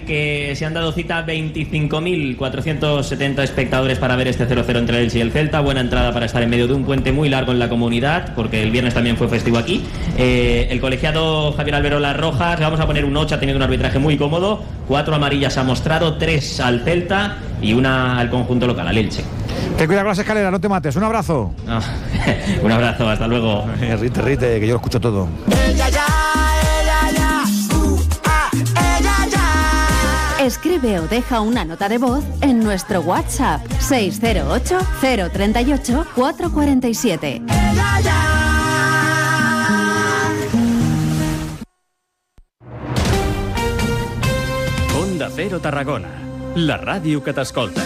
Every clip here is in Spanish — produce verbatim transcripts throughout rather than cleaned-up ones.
que se han dado cita veinticinco mil cuatrocientos setenta espectadores para ver este cero cero entre el Elche y el Celta. Buena entrada para estar en medio de un puente muy largo en la comunidad, porque el viernes también fue festivo aquí. Eh, el colegiado Javier Alberola Rojas, le vamos a poner un ocho, ha tenido un arbitraje muy cómodo. Cuatro amarillas ha mostrado, tres al Celta y una al conjunto local, al Elche. Ten cuidado con las escaleras, no te mates. Un abrazo. No. Un abrazo, hasta luego. Rite, rite, que yo lo escucho todo. Ella ya, ella ya, uh, ah, ella ya. Escribe o deja una nota de voz en nuestro WhatsApp seis cero ocho, cero tres ocho, cuatro cuatro siete. Ella ya. Onda Cero Tarragona, la ràdio que t'escolta.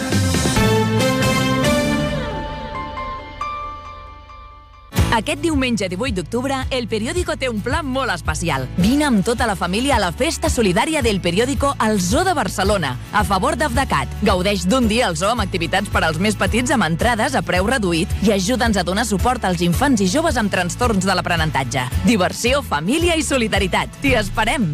Aquest diumenge divuit d'octubre, El Periódico té un pla molt especial. Vine amb tota la família a la festa solidària del Periódico al Zoo de Barcelona, a favor d'Afdecat. Gaudeix d'un dia al zoo amb activitats per als més petits amb entrades a preu reduït i ajuda'ns a donar suport als infants i joves amb trastorns de l'aprenentatge. Diversió, família i solidaritat. T'hi esperem!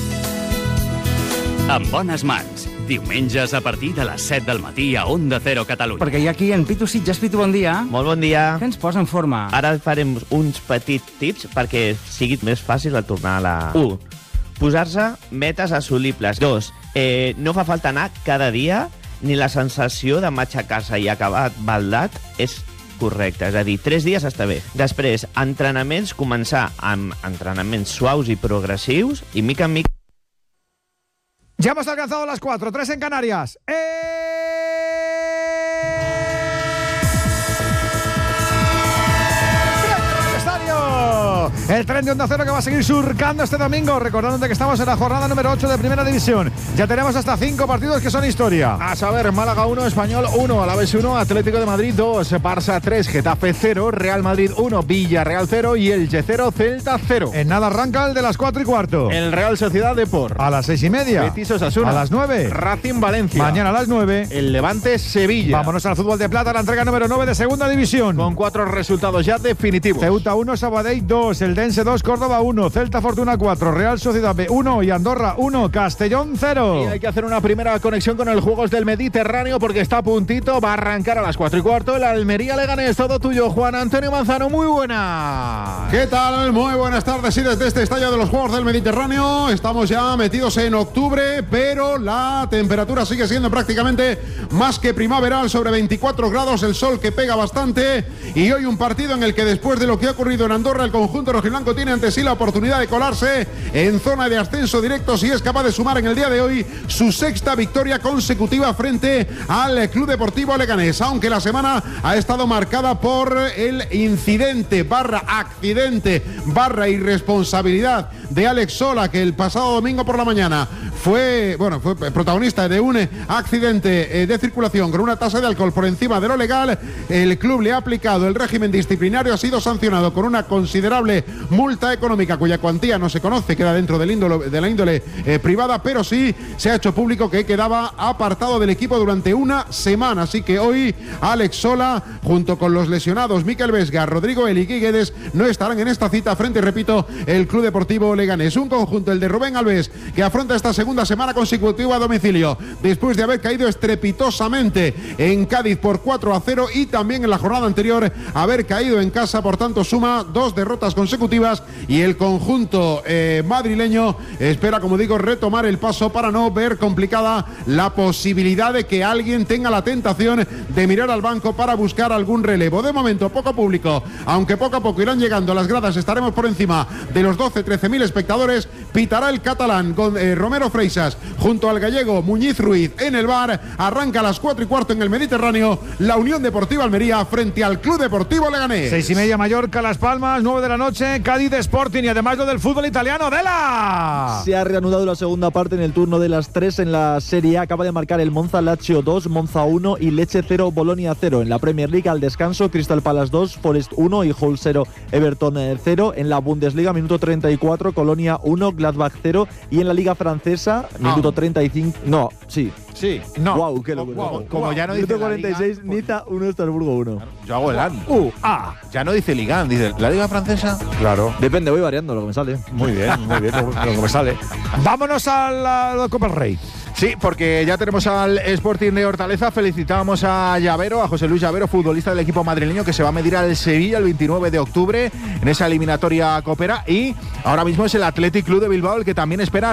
En bones mans. Diumenges a partir de les set del matí a Onda Cero Catalunya. Perquè hi ha aquí en Pitu Sitges. Pitu, bon dia. Molt bon dia. Què ens posa en forma? Ara farem uns petits tips perquè sigui més fàcil de tornar a la... un. Posar-se metes assolibles. dos. Eh, no fa falta anar cada dia ni la sensació de matxacar-se i acabar baldat és correcte, és a dir, tres dies està bé. Després, entrenaments, començar amb entrenaments suaus i progressius i mica en mica. Ya hemos alcanzado las cuatro, tres en Canarias. ¡Eh! El tren de Onda Cero que va a seguir surcando este domingo, recordándote que estamos en la jornada número ocho de Primera División. Ya tenemos hasta cinco partidos que son historia. A saber, Málaga uno, Español uno, Alavés uno, Atlético de Madrid dos, Barça tres, Getafe cero, Real Madrid uno, Villarreal cero y Elche cero, Celta cero. En nada arranca el de las cuatro y cuarto. El Real Sociedad Depor. A las seis y media. Betis Osasuna. A las nueve. Racing Valencia. Mañana a las nueve. El Levante Sevilla. Vámonos al fútbol de plata, la entrega número nueve de Segunda División. Con cuatro resultados ya definitivos. Ceuta uno, Sabadell dos, el Dense dos, Córdoba uno, Celta Fortuna cuatro, Real Sociedad B uno y Andorra uno, Castellón cero. Y hay que hacer una primera conexión con el Juegos del Mediterráneo porque está a puntito, va a arrancar a las cuatro y cuarto el Almería Leganés. Todo tuyo, Juan Antonio Manzano, muy buena. ¿Qué tal? Muy buenas tardes y desde este estadio de los Juegos del Mediterráneo estamos ya metidos en octubre, pero la temperatura sigue siendo prácticamente más que primaveral, sobre veinticuatro grados, el sol que pega bastante y hoy un partido en el que después de lo que ha ocurrido en Andorra, el conjunto rojiblanco tiene ante sí la oportunidad de colarse en zona de ascenso directo si es capaz de sumar en el día de hoy su sexta victoria consecutiva frente al Club Deportivo Leganés, aunque la semana ha estado marcada por el incidente barra accidente barra irresponsabilidad de Alex Sola, que el pasado domingo por la mañana fue, bueno, fue protagonista de un accidente de circulación con una tasa de alcohol por encima de lo legal. El club le ha aplicado el régimen disciplinario, ha sido sancionado con una considerable multa económica cuya cuantía no se conoce, queda dentro del índole, de la índole eh, privada, pero sí se ha hecho público que quedaba apartado del equipo durante una semana. Así que hoy Alex Sola, junto con los lesionados Mikel Vesga, Rodrigo Eli y Guedes, no estarán en esta cita frente, repito, el Club Deportivo Leganés. Un conjunto, el de Rubén Alves, que afronta esta segunda semana consecutiva a domicilio después de haber caído estrepitosamente en Cádiz por cuatro a cero y también en la jornada anterior haber caído en casa. Por tanto, suma dos derrotas consecutivas y el conjunto eh, madrileño espera, como digo, retomar el paso para no ver complicada la posibilidad de que alguien tenga la tentación de mirar al banco para buscar algún relevo. De momento, poco público, aunque poco a poco irán llegando a las gradas, estaremos por encima de los doce a trece mil espectadores. Pitará el catalán con eh, Romero Freisas junto al gallego Muñiz Ruiz en el bar. Arranca a las cuatro y cuarto en el Mediterráneo la Unión Deportiva Almería frente al Club Deportivo Leganés. Seis y media Mallorca, Las Palmas, nueve de la noche, Cádiz Sporting y además lo del fútbol italiano. ¡Dela! Se ha reanudado la segunda parte en el turno de las tres en la Serie A. Acaba de marcar el Monza Lazio dos, Monza uno y Lecce cero, Bolonia cero. En la Premier League al descanso, Crystal Palace dos, Forest uno y Hull cero, Everton cero. En la Bundesliga, minuto treinta y cuatro, Colonia uno, Gladbach cero. Y en la Liga Francesa, minuto treinta y cinco. No, sí. Sí, no. Wow, qué locura. Wow, como wow. Ya no dice minuto cuarenta y seis, Liga, Niza uno, Estrasburgo uno. Yo hago el an. Uh, ah. Ya no dice Ligan, dice la Liga Francesa. Claro. Depende, voy variando lo que me sale. Muy bien, muy bien, lo, lo que me sale. Vámonos a la, la Copa del Rey. Sí, porque ya tenemos al Sporting de Hortaleza. Felicitamos a Llavero, a José Luis Llavero, futbolista del equipo madrileño, que se va a medir al Sevilla el veintinueve de octubre en esa eliminatoria copera. Y ahora mismo es el Athletic Club de Bilbao el que también espera